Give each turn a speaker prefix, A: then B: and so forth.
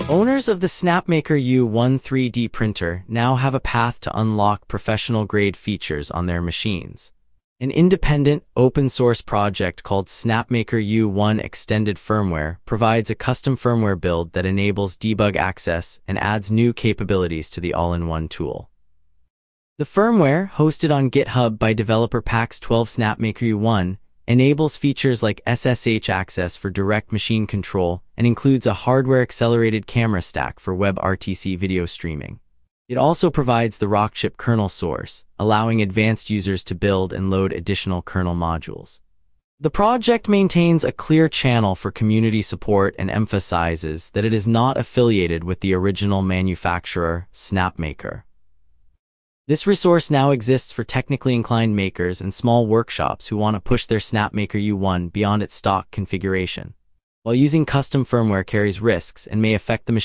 A: Owners of the SnapMaker U1 3D printer now have a path to unlock professional-grade features on their machines. An independent, open-source project called SnapMaker U1 Extended Firmware provides a custom firmware build that enables debug access and adds new capabilities to the all-in-one tool. The firmware, hosted on GitHub by developer Pax12 SnapMaker U1, enables features like SSH access for direct machine control and includes a hardware-accelerated camera stack for WebRTC video streaming. It also provides the Rockchip kernel source, allowing advanced users to build and load additional kernel modules. The project maintains a clear channel for community support and emphasizes that it is not affiliated with the original manufacturer, SnapMaker. This resource now exists for technically inclined makers and small workshops who want to push their SnapMaker U1 beyond its stock configuration. While using custom firmware carries risks and may affect the machine,